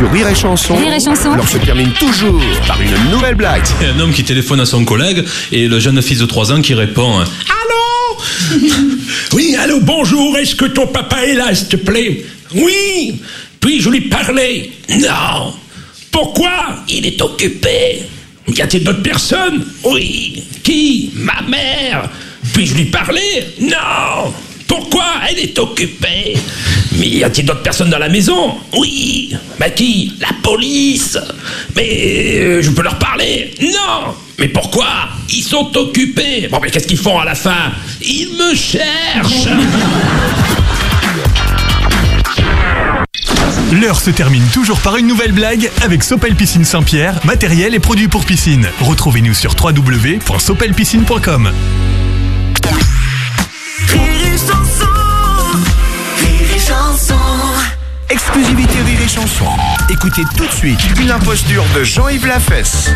Sur Rire et Chanson, Rire et Chanson, l'heure se termine toujours par une nouvelle blague. Un homme qui téléphone à son collègue et le jeune fils de 3 ans qui répond « Allô ?» Oui, allô, bonjour, est-ce que ton papa est là, s'il te plaît? Oui. Puis-je lui parler? Non. Pourquoi? Il est occupé. Y a-t-il d'autres personnes? Oui. Qui? Ma mère. Puis-je lui parler? Non. Pourquoi? Elle est occupée. Mais y a-t-il d'autres personnes dans la maison? Oui. Mais qui? La police. Mais je peux leur parler? Non. Mais pourquoi? Ils sont occupés. Bon, mais qu'est-ce qu'ils font à la fin? Ils me cherchent. L'heure se termine toujours par une nouvelle blague avec Sopel Piscine Saint-Pierre, matériel et produits pour piscine. Retrouvez-nous sur www.sopelpiscine.com. Exclusivité Rire et Chanson. Écoutez tout de suite une imposture de Jean-Yves Lafesse.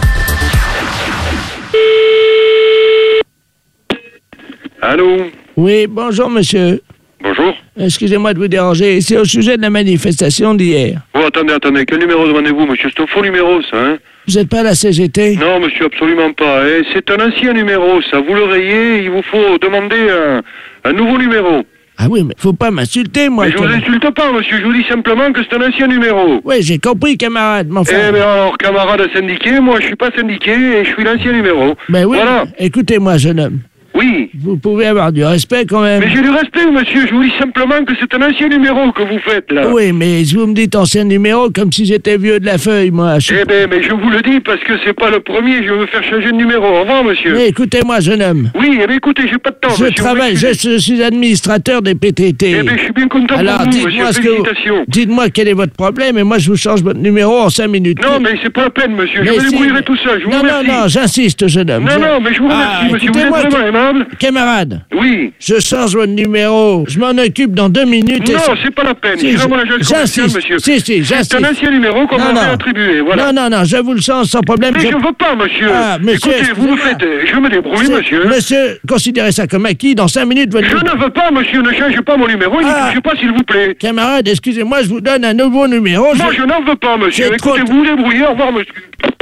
Allô? Oui, bonjour monsieur. Bonjour. Excusez-moi de vous déranger, c'est au sujet de la manifestation d'hier. Oh, attendez, quel numéro demandez-vous, monsieur? C'est un faux numéro, ça, hein? Vous n'êtes pas à la CGT? Non, monsieur, absolument pas. C'est un ancien numéro, ça. Vous le rayez, il vous faut demander un nouveau numéro. Ah oui, mais faut pas m'insulter, moi. Mais je vous insulte pas, monsieur, je vous dis simplement que c'est un ancien numéro. Oui, j'ai compris, camarade, mais enfin... Eh bien alors, camarade syndiqué, moi je suis pas syndiqué et je suis l'ancien numéro. Ben oui, voilà. Écoutez-moi, jeune homme. Oui. Vous pouvez avoir du respect quand même. Mais j'ai du respect, monsieur, je vous dis simplement que c'est un ancien numéro que vous faites, là. Oui, mais vous me dites ancien numéro comme si j'étais vieux de la feuille, moi. Eh ben, mais je vous le dis parce que c'est pas le premier, je veux faire changer de numéro. Au revoir, monsieur. Mais écoutez-moi, jeune homme. Oui, eh bien, écoutez, j'ai pas de temps, Je monsieur. travaille, je suis administrateur des PTT. Eh bien, je suis bien content Alors, pour vous, monsieur, félicitations. Dites-moi quel est votre problème et moi je vous change votre numéro en 5 minutes. Non, mais c'est pas la peine, monsieur, je Mais me débrouillerai tout seul, je vous remercie. Non, j'insiste, jeune homme. Non, mais je vous remercie, monsieur, vous êtes vraiment aimable. Camarade. Oui. Je change votre numéro. Je m'en occupe dans 2 minutes. Non, c'est pas la peine. Si, c'est vraiment l'agence commerciale, monsieur. Si, j'insiste. C'est un ancien numéro qu'on m'avait attribué, voilà. Non, je vous le change sans problème. Mais je veux pas, monsieur. Monsieur, écoutez, vous me faites... Je me débrouille, monsieur. Monsieur, considérez ça comme acquis. Dans 5 minutes, votre... Je ne veux pas, monsieur. Ne changez pas mon numéro. Ne touchez pas, s'il vous plaît. Camarade, excusez-moi, je vous donne un nouveau numéro. Moi, je n'en veux pas, monsieur. Écoutez, vous vous débrouillez. Au revoir, monsieur.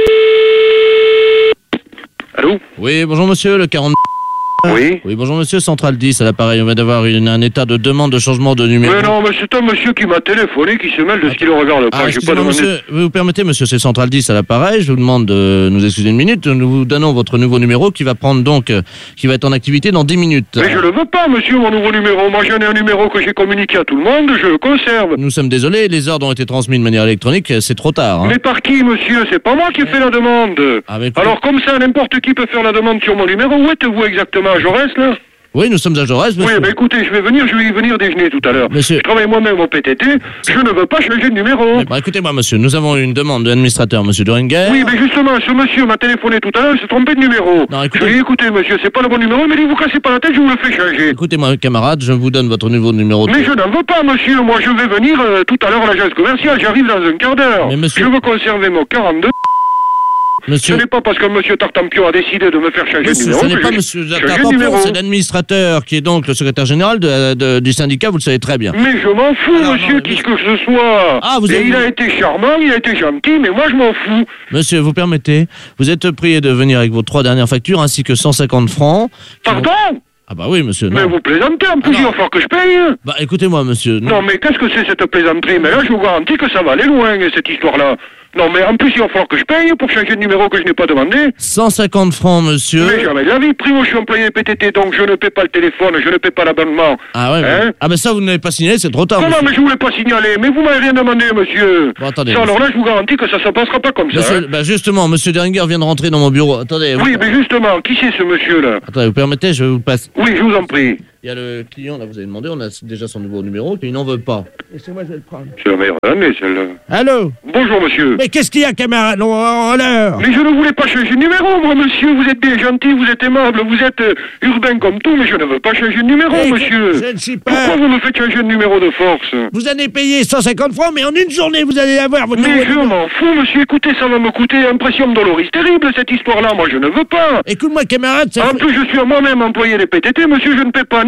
Allô? Oui, bonjour monsieur, le 40... Oui. Oui, bonjour monsieur, Central 10, à l'appareil, on vient d'avoir un état de demande de changement de numéro. Mais non, mais c'est un monsieur qui m'a téléphoné, qui se mêle de ce qu'il ne regarde pas. J'ai pas demandé... monsieur, vous permettez, monsieur, c'est Central 10 à l'appareil, je vous demande de nous excuser une minute, nous vous donnons votre nouveau numéro qui va prendre donc, qui va être en activité dans 10 minutes. Mais je ne veux pas, monsieur, mon nouveau numéro. Moi, j'en ai un numéro que j'ai communiqué à tout le monde, je le conserve. Nous sommes désolés, les ordres ont été transmis de manière électronique, c'est trop tard. Hein. Mais par qui, monsieur? C'est pas moi qui ai fait la demande. Alors, comme ça, n'importe qui peut faire la demande sur mon numéro. Où êtes-vous exactement, à Jaurès, là? Oui, nous sommes à Jaurès, monsieur. Oui, mais écoutez, je vais y venir déjeuner tout à l'heure. Monsieur... Je travaille moi-même au PTT, je ne veux pas changer de numéro. Mais écoutez-moi, monsieur, nous avons une demande de l'administrateur, monsieur Doringer. Oui, mais justement, ce monsieur m'a téléphoné tout à l'heure, il s'est trompé de numéro. Non, écoutez... Je lui ai dit, écoutez, monsieur, c'est pas le bon numéro, mais vous cassez pas la tête, je vous le fais changer. Écoutez-moi, camarade, je vous donne votre nouveau numéro. Mais je n'en veux pas, monsieur, moi je vais venir tout à l'heure à l'agence commerciale, j'arrive dans un quart d'heure. Mais monsieur... Je veux conserver mon 42... Monsieur... Ce n'est pas parce que monsieur Tartampion a décidé de me faire changer de numéro. Ce n'est pas monsieur Tartampion, c'est l'administrateur qui est donc le secrétaire général du syndicat, vous le savez très bien. Mais je m'en fous, monsieur, qui que ce soit. Il a été charmant, il a été gentil, mais moi je m'en fous. Monsieur, vous permettez, vous êtes prié de venir avec vos 3 dernières factures ainsi que 150 francs. Pardon? Ah bah oui, monsieur. Non. Mais vous plaisantez, en plus il va falloir que je paye. Bah écoutez-moi, monsieur. Non, mais qu'est-ce que c'est cette plaisanterie? Mais là, je vous garantis que ça va aller loin, cette histoire-là. Non, mais en plus, il va falloir que je paye pour changer de numéro que je n'ai pas demandé. 150 francs, monsieur. Mais jamais de la vie. Primo, je suis employé PTT, donc je ne paie pas le téléphone, je ne paie pas l'abonnement. Ah ouais, hein? Ah ben ça, vous n'avez pas signalé, c'est trop tard. Comment, mais je ne voulais pas signaler? Mais vous m'avez rien demandé, monsieur. Bon, attendez. Ça, alors là, je vous garantis que ça ne passera pas comme monsieur, ça. Bah justement, monsieur Deringer vient de rentrer dans mon bureau. Attendez. Oui, mais justement, qui c'est ce monsieur-là? Attendez, vous permettez, je vous passe. Oui, je vous en prie. Il y a le client, là, vous avez demandé, on a déjà son nouveau numéro, qu'il n'en veut pas. Laissez-moi, je vais le prendre. C'est la meilleure année, celle-là. Allô? Bonjour, monsieur. Mais qu'est-ce qu'il y a, camarade? En l'heure. Mais je ne voulais pas changer de numéro, moi, monsieur. Vous êtes bien gentil, vous êtes aimable, vous êtes urbain comme tout, mais je ne veux pas changer de numéro, monsieur. Je ne suis pas... Pourquoi vous me faites changer de numéro de force? Vous allez payer 150 francs, mais en une journée, vous allez avoir votre... Mais je m'en fous, monsieur. Écoutez, ça va me coûter impression de doloris terrible, cette histoire-là. Moi, je ne veux pas. Écoute-moi, camarade, En plus, je suis moi-même employé des PTT, monsieur. Je ne paie pas ni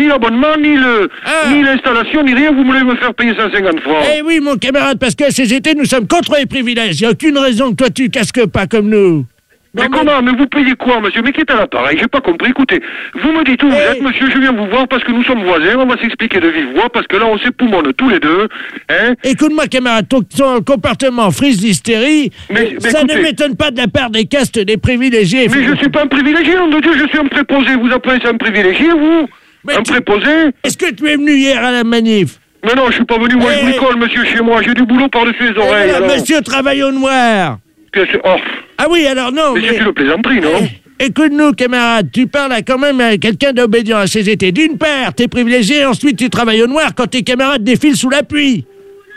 ni l'abonnement, ni l'installation, ni rien, vous voulez me faire payer 150 francs. Eh oui, mon camarade, parce que CGT, nous sommes contre les privilèges. Il n'y a aucune raison que toi, tu casques pas comme nous. Mais comment? Mais vous payez quoi, monsieur? Mais qui est à l'appareil? J'ai pas compris. Écoutez, vous me dites où vous êtes, monsieur, je viens vous voir parce que nous sommes voisins, on va s'expliquer de vive voix parce que là, on s'époumonne tous les deux, hein? Écoute-moi, camarade, ton comportement frise d'hystérie, ça écoutez, ne m'étonne pas de la part des castes des privilégiés. Mais je suis pas un privilégié, nom de Dieu, je suis un préposé. Vous appelez ça un privilégié, vous? Un préposé? Est-ce que tu es venu hier à la manif? Mais non, je suis pas venu, moi je bricole, monsieur, chez moi, j'ai du boulot par-dessus les oreilles, alors. Monsieur travaille au noir. Ah oui, alors non, mais c'est une plaisanterie, non? Écoute-nous, camarade, tu parles quand même à quelqu'un d'obédient à CGT. D'une part, t'es privilégié, ensuite tu travailles au noir quand tes camarades défilent sous la pluie.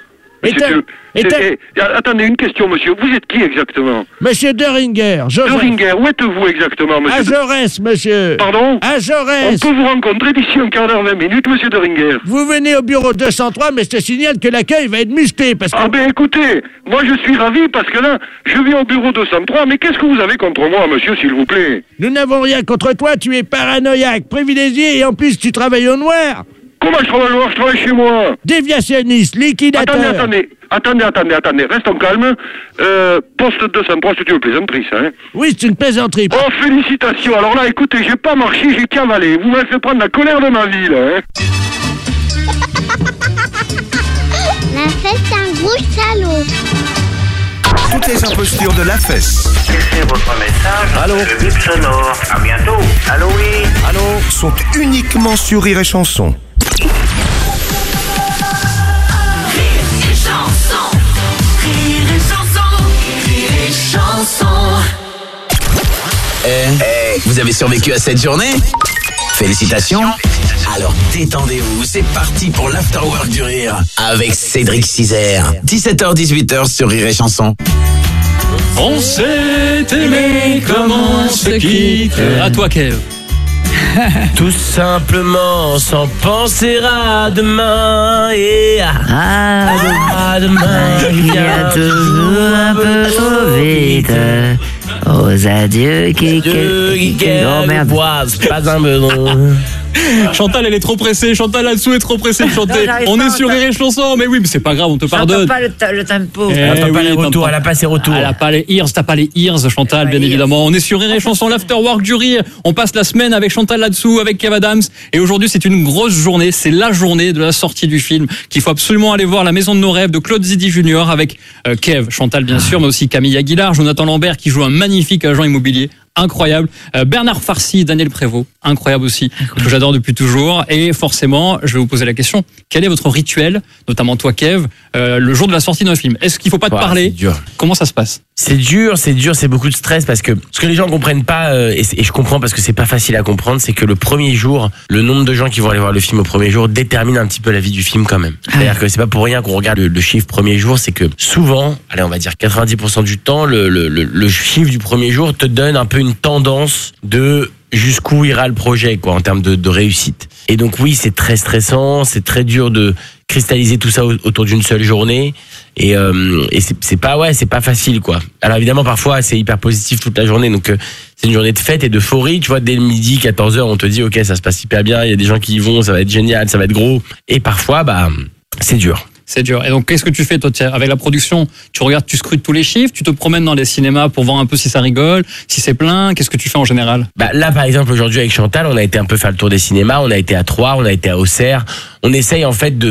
Attendez, une question, monsieur. Vous êtes qui exactement? Monsieur Deringer. Deringer, où êtes-vous exactement, monsieur? À Jaurès, monsieur. Pardon? À Jaurès. On peut vous rencontrer d'ici un quart d'heure, 20 minutes, monsieur Deringer. Vous venez au bureau 203, mais je te signale que l'accueil va être musclé parce que... Ah ben écoutez, moi je suis ravi parce que là, je viens au bureau 203, mais qu'est-ce que vous avez contre moi, monsieur, s'il vous plaît? Nous n'avons rien contre toi, tu es paranoïaque, privilégié et en plus tu travailles au noir. Comment je travaille au noir? Je travaille chez moi. Déviationniste, liquidateur. Attendez, restons calmes. Poste 203, c'est une plaisanterie, ça, hein? Oui, c'est une plaisanterie. Oh, félicitations. Alors là, écoutez, j'ai pas marché, j'ai cavalé. Vous m'avez fait prendre la colère de ma vie, là, hein? La fesse, c'est un gros salaud. Toutes les impostures de la fesse. Laissez votre message. Allô? Le bip sonore. À bientôt. Allô, oui. Allô? Sont uniquement sur Rire et Chanson. Vous avez survécu à cette journée? Félicitations. Alors détendez-vous, c'est parti pour l'Afterwork du Rire avec Cédric Cizer. 17h-18h sur Rire et Chanson. On s'est aimé comme on se quitte. À toi, Kev. Tout simplement sans penser à demain et à demain. Il y a toujours un peu trop vite. Aux adieux qui oh merde, pas un besoin. Chantal, elle est trop pressée. Chantal là-dessous est trop pressée de chanter. On est sur Rire et Chanson, mais oui, mais c'est pas grave, on te pardonne. Pas le tempo. Elle n'a pas les retours, elle a pas ses retours. Elle a pas les ears, t'as pas les ears, Chantal, bien évidemment. On est sur Rire et Chanson, l'Afterwork du Rire. On passe la semaine avec Chantal là-dessous, avec Kev Adams. Et aujourd'hui, c'est une grosse journée. C'est la journée de la sortie du film qu'il faut absolument aller voir, La Maison de nos rêves de Claude Zidi Junior, avec Kev, Chantal bien sûr, mais aussi Camille Aguilar, Jonathan Lambert qui joue un magnifique agent immobilier. Incroyable. Bernard Farcy, Daniel Prévost, incroyable aussi, que j'adore depuis toujours. Et forcément, je vais vous poser la question, quel est votre rituel, notamment toi Kev, le jour de la sortie d'un film? Est-ce qu'il faut pas te parler? Comment ça se passe? C'est dur, c'est beaucoup de stress parce que ce que les gens comprennent pas, et je comprends parce que c'est pas facile à comprendre, c'est que le premier jour, le nombre de gens qui vont aller voir le film au premier jour détermine un petit peu la vie du film quand même. C'est-à-dire que c'est pas pour rien qu'on regarde le chiffre premier jour, c'est que souvent, allez on va dire 90% du temps, le chiffre du premier jour te donne un peu une tendance de jusqu'où ira le projet, quoi, en termes de réussite. Et donc oui, c'est très stressant, c'est très dur de cristalliser tout ça autour d'une seule journée. Et c'est pas facile, quoi. Alors évidemment, parfois, c'est hyper positif toute la journée. Donc, c'est une journée de fête et d'euphorie. Tu vois, dès le midi, 14h, on te dit, OK, ça se passe hyper bien. Il y a des gens qui y vont, ça va être génial, ça va être gros. Et parfois, c'est dur. C'est dur. Et donc, qu'est-ce que tu fais, toi, avec la production? Tu regardes, tu scrutes tous les chiffres, tu te promènes dans les cinémas pour voir un peu si ça rigole, si c'est plein. Qu'est-ce que tu fais en général? Là, par exemple, aujourd'hui, avec Chantal, on a été un peu faire le tour des cinémas. On a été à Troyes, on a été à Auxerre. On essaye, en fait,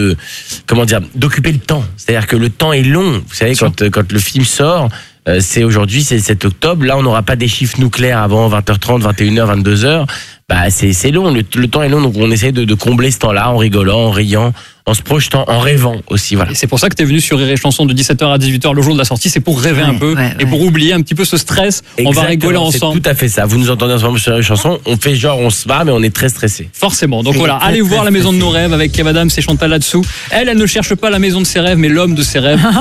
d'occuper le temps. C'est-à-dire que le temps est long. Vous savez, quand le film sort, c'est aujourd'hui, c'est le 7 octobre. Là, on n'aura pas des chiffres nucléaires avant 20h30, 21h, 22h. C'est long. Le temps est long. Donc, on essaye de combler ce temps-là en rigolant, en riant, en se projetant, en rêvant aussi, voilà. Et c'est pour ça que tu es venu sur Rire et Chanson de 17h à 18h le jour de la sortie, c'est pour rêver un peu et pour oublier un petit peu ce stress. Exactement, on va rigoler ensemble. C'est tout à fait ça. Vous nous entendez en ce moment sur Rire et Chanson, on fait genre on se bat mais on est très stressé. Forcément. Donc voilà, allez voir La Maison de nos rêves avec Kev Adams et Chantal là-dessous. Elle ne cherche pas la maison de ses rêves mais l'homme de ses rêves.